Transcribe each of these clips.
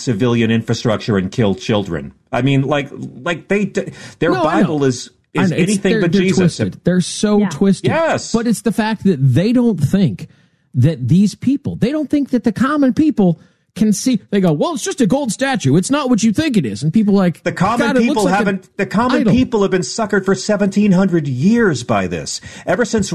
civilian infrastructure and kill children. I mean, their Bible is anything but Jesus. Twisted. They're so twisted. Yes. But it's the fact that they don't think that these people, they don't think that the common people can see. They go, well, it's just a gold statue. It's not what you think it is. And people the common people people have been suckered for 1,700 years by this. Ever since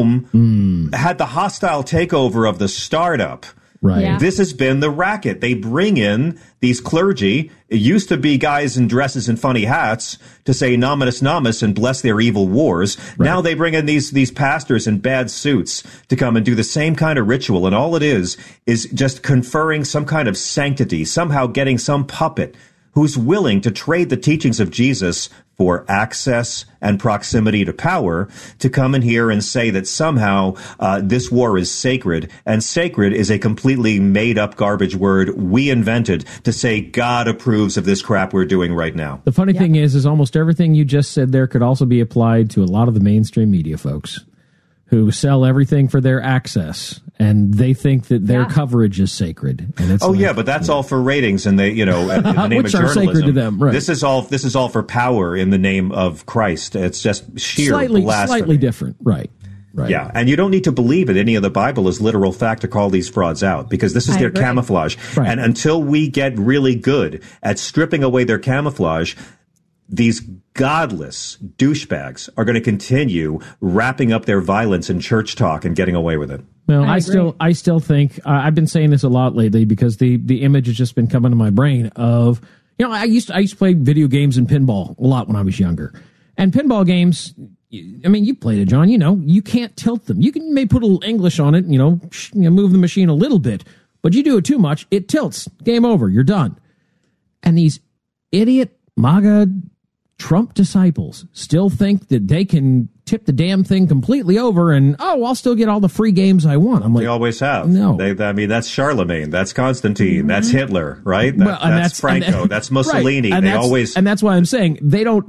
Rome had the hostile takeover of the startup. Right. Yeah. This has been the racket. They bring in these clergy. It used to be guys in dresses and funny hats to say Nominus Nomis and bless their evil wars. Right. Now they bring in these pastors in bad suits to come and do the same kind of ritual. And all it is just conferring some kind of sanctity, somehow getting some puppet who's willing to trade the teachings of Jesus for access and proximity to power to come in here and say that somehow this war is sacred, and sacred is a completely made-up garbage word we invented to say God approves of this crap we're doing right now. The funny thing is almost everything you just said there could also be applied to a lot of the mainstream media folks who sell everything for their access, and they think that their coverage is sacred. And it's but that's all for ratings, and they, in the name which of journalism, are sacred to them. Right. This is all for power in the name of Christ. It's just sheer blasphemy. Slightly different, right? Right. Yeah, and you don't need to believe it. Any of the Bible is literal fact to call these frauds out, because this is their camouflage. Right. And until we get really good at stripping away their camouflage, these godless douchebags are going to continue wrapping up their violence in church talk and getting away with it. Well, I still think I've been saying this a lot lately because the image has just been coming to my brain of, I used to play video games and pinball a lot when I was younger. And pinball games, I mean, you played it, John, you can't tilt them. You may put a little English on it, move the machine a little bit, but you do it too much, it tilts. Game over, you're done. And these idiot MAGA Trump disciples still think that they can tip the damn thing completely over and, I'll still get all the free games I want. I'm like, they always have. No. That's Charlemagne. That's Constantine. That's Hitler, right? That's Franco. That's Mussolini. Right. And that's why I'm saying they go,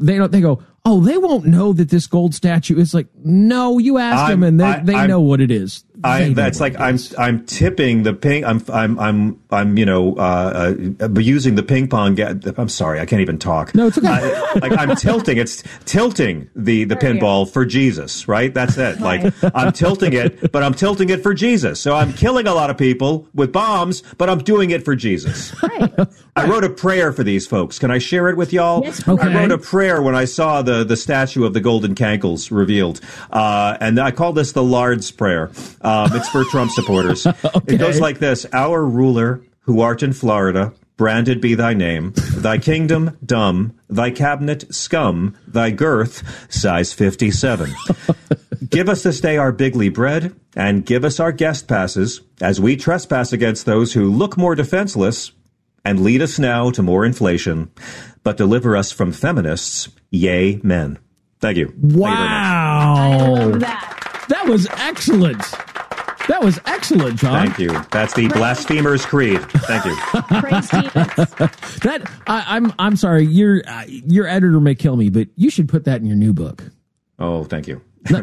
they won't know that this gold statue is like, no, you ask them and they know what it is. I'm tipping the ping. I'm using the ping pong. I'm sorry, I can't even talk. No, it's okay. I'm tilting. It's tilting the pinball for Jesus, right? That's it. Like I'm tilting it, but I'm tilting it for Jesus. So I'm killing a lot of people with bombs, but I'm doing it for Jesus. Right. I wrote a prayer for these folks. Can I share it with y'all? Yes, okay. I wrote a prayer when I saw the statue of the golden cankles revealed, and I call this the Lard's Prayer. It's for Trump supporters. Okay. It goes like this: Our ruler, who art in Florida, branded be thy name, thy kingdom dumb, thy cabinet scum, thy girth size 57. Give us this day our bigly bread, and give us our guest passes, as we trespass against those who look more defenseless, and lead us now to more inflation, but deliver us from feminists, yea, men. Thank you. Wow. I love that. That was excellent. That was excellent, John. Thank you. That's the Blasphemer's Creed. Thank you. Praise Jesus. I'm sorry. Your editor may kill me, but you should put that in your new book. Oh, thank you. I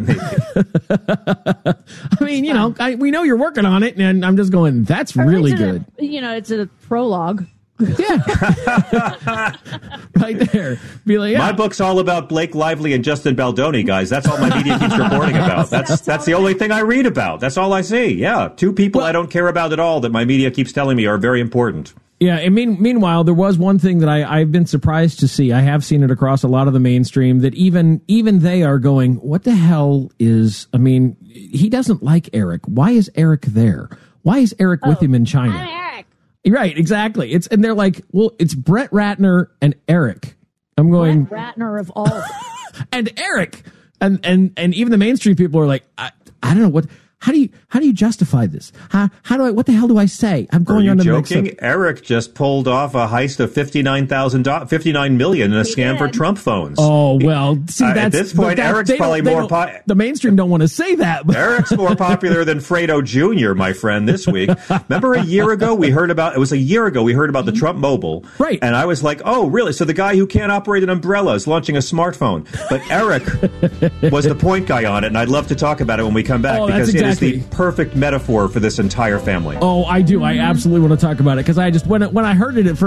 mean, we know you're working on it, and I'm just going, that's really good. It's a prologue. Yeah. Right there. Be like, My book's all about Blake Lively and Justin Baldoni, guys. That's all my media keeps reporting about. That's the only thing I read about. That's all I see. Yeah. Two people I don't care about at all that my media keeps telling me are very important. Yeah, and meanwhile, there was one thing that I've been surprised to see. I have seen it across a lot of the mainstream that even they are going, what the hell is, he doesn't like Eric. Why is Eric there? Why is Eric with him in China? I'm Eric. Right, exactly. And they're like, well, it's Brett Ratner and Eric. I'm going, Brett Ratner of all. and Eric. And even the mainstream people are like, I don't know what. How do you justify this? What the hell do I say? I'm going on the joking. Eric just pulled off a heist of $59 million in a scam for Trump phones. Oh, well, see, at this point, Eric's probably more the mainstream don't want to say that. But. Eric's more popular than Fredo Jr., my friend, this week. Remember a year ago we heard about the Trump Mobile. Right. And I was like, oh, really? So the guy who can't operate an umbrella is launching a smartphone. But Eric was the point guy on it, and I'd love to talk about it when we come back because it is the perfect metaphor for this entire family. Oh, I do. I absolutely want to talk about it because I just when I heard it at first.